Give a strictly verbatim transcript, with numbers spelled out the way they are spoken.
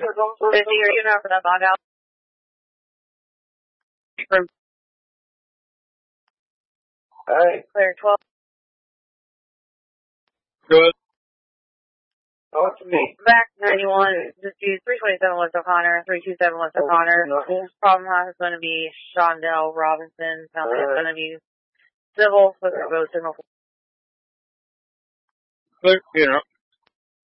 fifty, are you not for that log out? Alright. Clear twelve. Good. Talk to me. Back ninety-one, just use three twenty-seven West O'Connor, three two seven West O'Connor. Problem house is going to be Shondell Robinson. Penalty is going to be civil, with the road signal. Clear. You know.